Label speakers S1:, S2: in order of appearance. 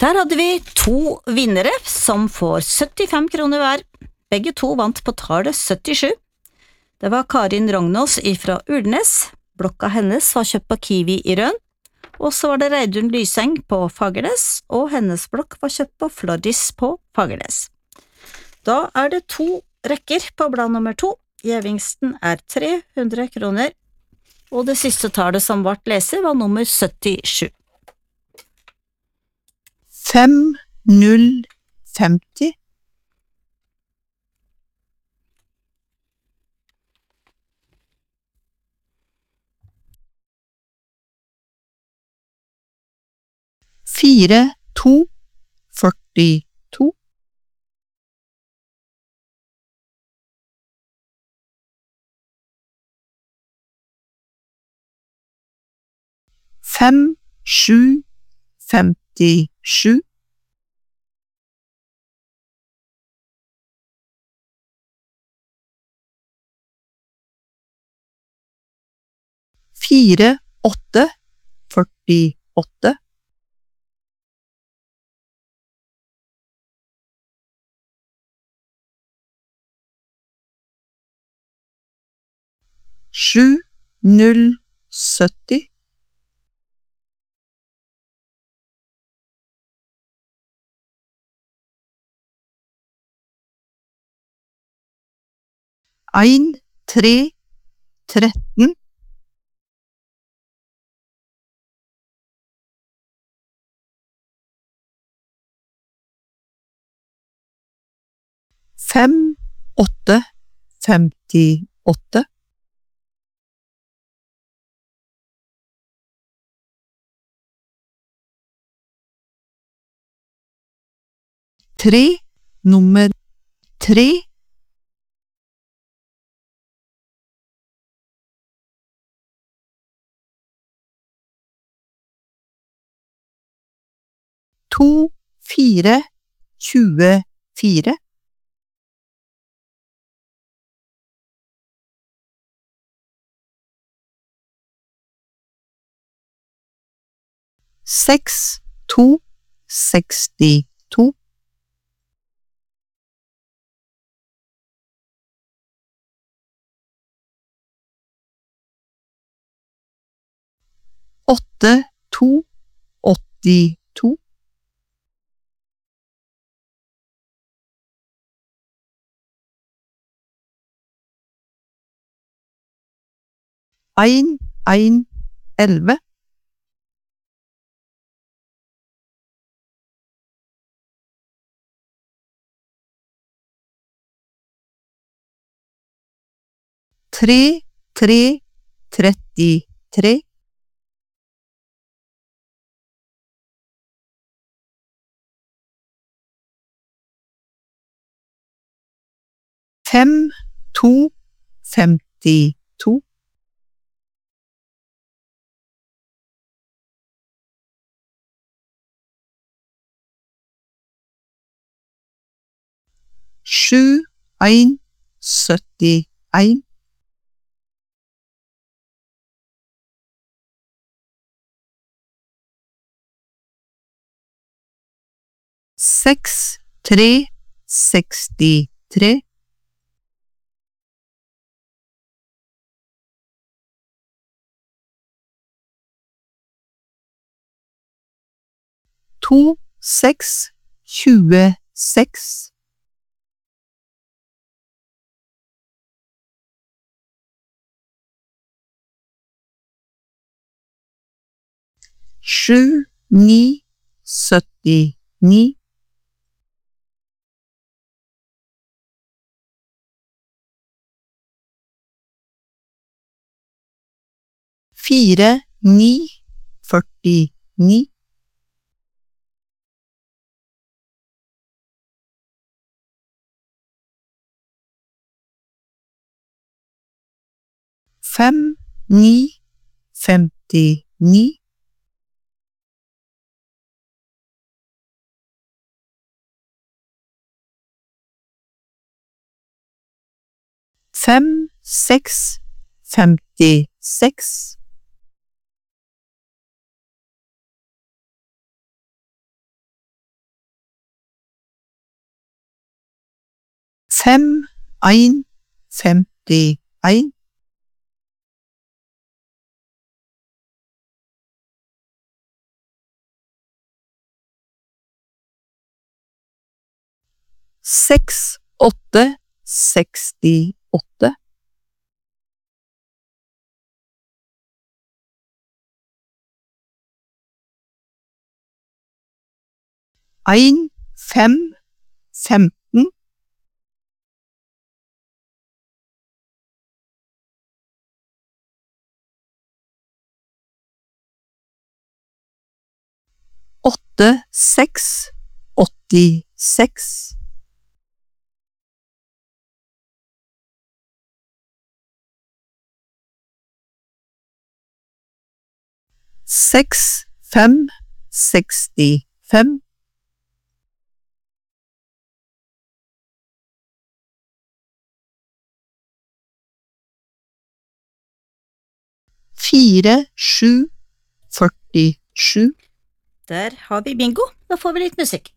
S1: Der hadde vi to vinnere som får 75 kroner hver. Begge to vant på tallet 77. Det var Karin Rognås fra Urnes. Blokka hennes var kjøpt på Kiwi i Røn. Og så var det Reidun Lyseng på Fagernes, og hennes blokk var kjøpt på Floris på Fagernes. Da er det to rekker på blad nummer 2. Gjevingsten er 300 kroner, og det siste tallet som ble leser var nummer 77.
S2: 5050 4242 5757 4848 7070 1313 5858 3 nummer 3 2424 6262 8282 1111 3333 5252 7171 6363 2626 7979 4949 5959 5656 51. 68. 15. 86. 65. 47.
S1: Der har vi bingo, da får vi litt musikk.